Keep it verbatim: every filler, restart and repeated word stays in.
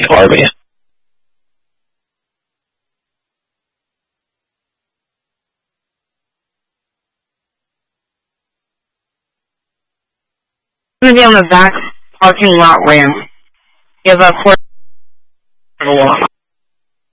for me. I'm going to be on the back parking lot ramp. Give up for a walk.